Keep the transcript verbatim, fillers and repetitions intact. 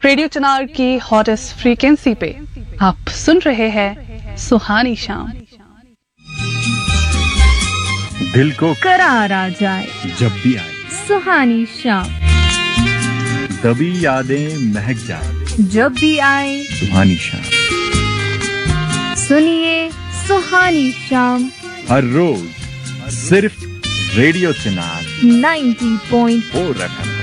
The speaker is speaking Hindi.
रेडियो चिनार की हॉटेस्ट फ्रीक्वेंसी पे आप सुन रहे हैं सुहानी शाम। दिल को करार आ जाए जब भी आए, सुहानी शाम तभी यादें महक जाए, जब भी आए सुहानी शाम। सुनिए सुहानी शाम हर रोज सिर्फ रेडियो चिनार ninety point four F M.